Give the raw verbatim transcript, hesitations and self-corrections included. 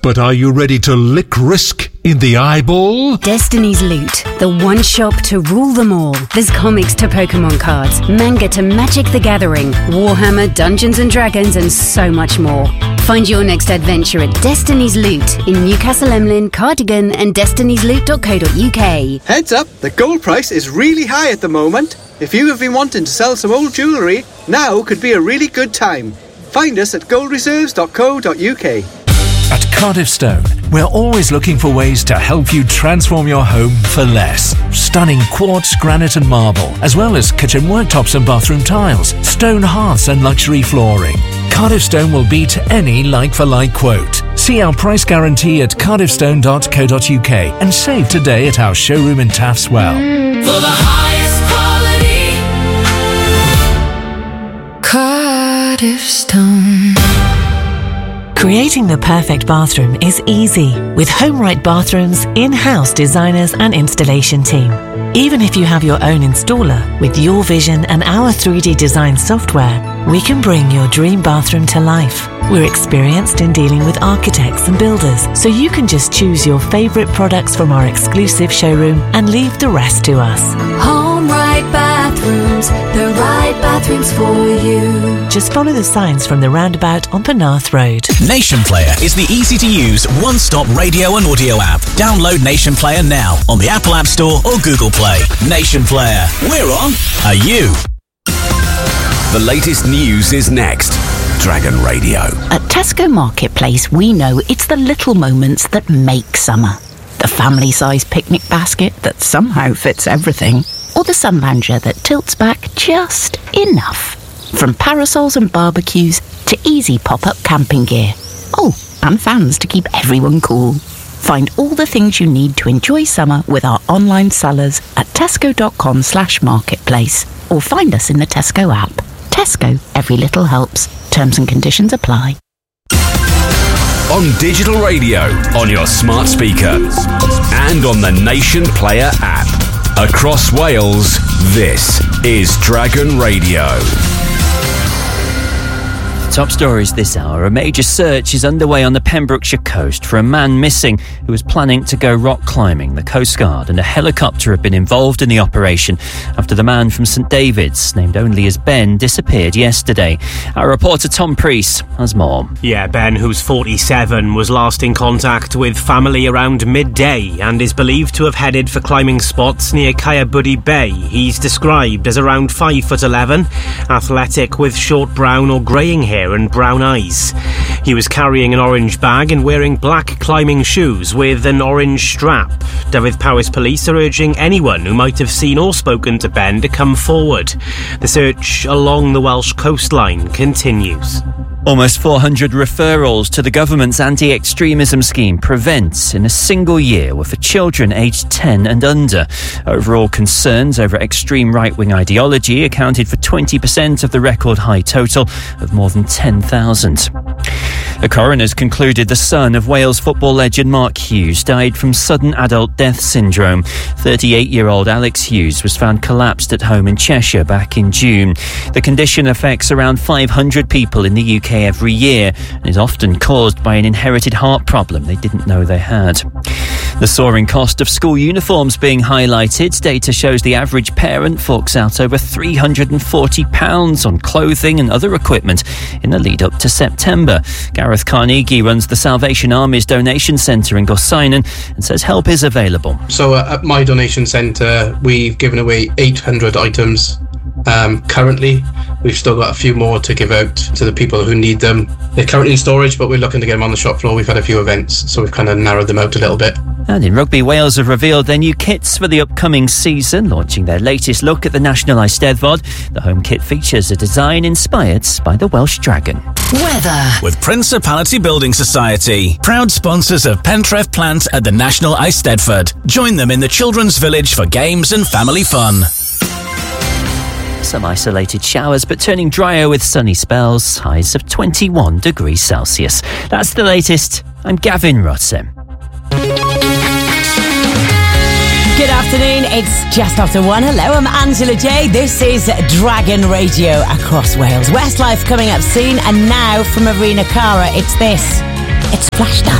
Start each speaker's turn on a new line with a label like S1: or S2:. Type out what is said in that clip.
S1: But are you ready to lick risk in the eyeball?
S2: Destiny's Loot, the one shop to rule them all. There's comics to Pokemon cards, manga to Magic the Gathering, Warhammer, Dungeons and Dragons, and so much more. Find your next adventure at Destiny's Loot in Newcastle Emlyn, Cardigan, and destinies loot dot co dot uk.
S3: Heads up, the gold price is really high at the moment. If you have been wanting to sell some old jewellery, now could be a really good time. Find us at gold reserves dot co dot uk.
S4: At Cardiff Stone, we're always looking for ways to help you transform your home for less. Stunning quartz, granite and marble, as well as kitchen worktops and bathroom tiles, stone hearths and luxury flooring. Cardiff Stone will beat any like-for-like quote. See our price guarantee at cardiff stone dot co dot uk and save today at our showroom in Taffs Well.
S5: For the highest quality, Cardiff Stone.
S6: Creating the perfect bathroom is easy with HomeRight Bathrooms' in-house designers and installation team. Even if you have your own installer, with your vision and our three D design software, we can bring your dream bathroom to life. We're experienced in dealing with architects and builders, so you can just choose your favourite products from our exclusive showroom and leave the rest to us.
S5: HomeRight Bathrooms, the right bathrooms for you.
S6: Just follow the signs from the roundabout on Penarth Road.
S7: Nation Player is the easy-to-use one-stop radio and audio app. Download Nation Player now on the Apple App Store or Google Play. Nation Player. We're on. Are you?
S8: The latest news is next. Dragon Radio.
S9: At Tesco Marketplace, we know it's the little moments that make summer. The family-sized picnic basket that somehow fits everything. Or the sunlounger that tilts back just enough. From parasols and barbecues to easy pop-up camping gear. Oh, and fans to keep everyone cool. Find all the things you need to enjoy summer with our online sellers at tesco.com slash marketplace. Or find us in the Tesco app. Tesco, every little helps. Terms and conditions apply.
S8: On digital radio, on your smart speaker, and on the Nation Player app. Across Wales, this is Dragon Radio.
S10: Top stories this hour. A major search is underway on the Pembrokeshire coast for a man missing who was planning to go rock climbing. The Coast Guard and a helicopter have been involved in the operation after the man from St David's, named only as Ben, disappeared yesterday. Our reporter Tom Priest has more.
S11: Yeah, Ben, who's forty-seven, was last in contact with family around midday and is believed to have headed for climbing spots near Kayabuddy Bay. He's described as around five foot eleven, athletic with short brown or greying hair and brown eyes. He was carrying an orange bag and wearing black climbing shoes with an orange strap. Dyfed-Powys police are urging anyone who might have seen or spoken to Ben to come forward. The search along the Welsh coastline continues.
S10: Almost four hundred referrals to the government's anti-extremism scheme PREVENT in a single year were for children aged ten and under. Overall concerns over extreme right-wing ideology accounted for twenty percent of the record high total of more than ten thousand. The coroner's concluded the son of Wales football legend Mark Hughes died from sudden adult death syndrome. thirty-eight-year-old Alex Hughes was found collapsed at home in Cheshire back in June. The condition affects around five hundred people in the U K every year and is often caused by an inherited heart problem they didn't know they had. The soaring cost of school uniforms being highlighted. Data shows the average parent forks out over three hundred forty pounds on clothing and other equipment in the lead up to September. Gareth Carnegie runs the Salvation Army's donation centre in Gorseinon and says help is available.
S12: So uh, at my donation centre, we've given away eight hundred items. Um, currently, we've still got a few more to give out to the people who need them. They're currently in storage, but we're looking to get them on the shop floor. We've had a few events, so we've kind of narrowed them out a little bit.
S10: And in rugby, Wales have revealed their new kits for the upcoming season, launching their latest look at the National Eisteddfod. The home kit features a design inspired by the Welsh Dragon.
S7: Weather with Principality Building Society, proud sponsors of Pentref Plant at the National Eisteddfod. Join them in the Children's Village for games and family fun.
S10: Some isolated showers, but turning drier with sunny spells. Highs of twenty-one degrees Celsius. That's the latest. I'm Gavin Rutzen.
S13: Good afternoon, it's just after one. Hello, I'm Angela J. This is Dragon Radio across Wales. Westlife coming up soon, and now from Arena Cara, it's this. It's Flashdance.